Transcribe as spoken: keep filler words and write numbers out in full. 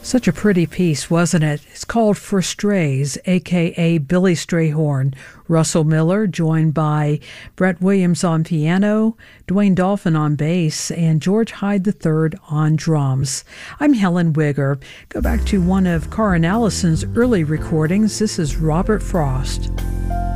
Such a pretty piece, wasn't it? It's called For Strays, a k a. Billy Strayhorn. Russell Miller, joined by Brett Williams on piano, Dwayne Dolphin on bass, and George Hyde the third on drums. I'm Helen Wigger. Go back to one of Karin Allison's early recordings. This is Robert Frost.